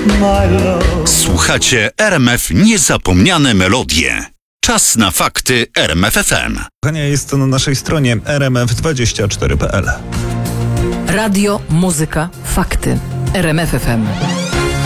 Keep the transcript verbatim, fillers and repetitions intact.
Słuchacie R M F Niezapomniane Melodie. Czas na fakty R M F F M. Kochania, jest to na naszej stronie r m f dwadzieścia cztery kropka p l. Radio, muzyka, fakty. R M F F M.